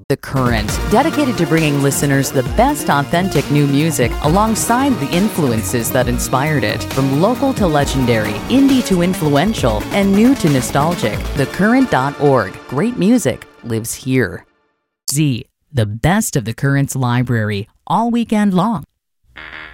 The Current, dedicated to bringing listeners the best authentic new music alongside the influences that inspired it. From local to legendary, indie to influential, and new to nostalgic, thecurrent.org. Great music lives here. Z, the best of The Current's library, all weekend long.